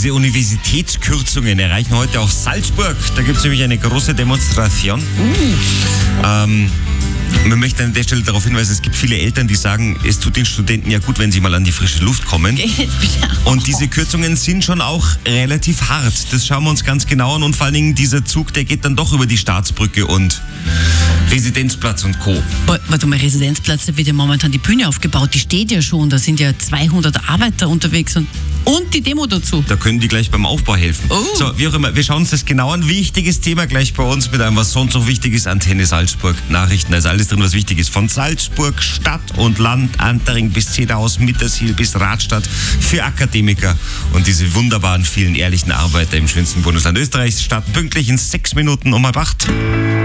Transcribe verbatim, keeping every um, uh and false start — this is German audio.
Diese Universitätskürzungen erreichen heute auch Salzburg. Da gibt es nämlich eine große Demonstration. Uh. Ähm, man möchte an der Stelle darauf hinweisen, es gibt viele Eltern, die sagen, es tut den Studenten ja gut, wenn sie mal an die frische Luft kommen. Und diese Kürzungen sind schon auch relativ hart. Das schauen wir uns ganz genau an. Und vor allen Dingen dieser Zug, der geht dann doch über die Staatsbrücke und Residenzplatz und Co. Warte mal, Residenzplatz, da wird ja momentan die Bühne aufgebaut. Die steht ja schon. Da sind ja zweihundert Arbeiter unterwegs und, und die Demo dazu. Da können die gleich beim Aufbau helfen. Oh. So, wie auch immer, wir schauen uns das genau an. Wichtiges Thema gleich bei uns mit einem, was sonst noch wichtig ist, Antenne Salzburg. Nachrichten, also alles drin, was wichtig ist. Von Salzburg, Stadt und Land, Antering bis Zederhaus, Mittersiel bis Radstadt für Akademiker und diese wunderbaren, vielen ehrlichen Arbeiter im schönsten Bundesland Österreichs starten pünktlich in sechs Minuten um halb acht.